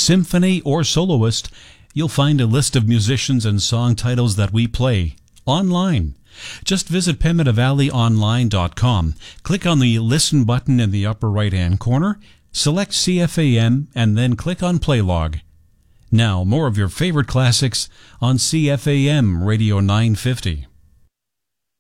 symphony, or soloist, you'll find a list of musicians and song titles that we play online. Just visit PimetaValleyOnline.com, click on the Listen button in the upper right-hand corner, select CFAM, and then click on Play Log. Now, more of your favorite classics on CFAM Radio 950.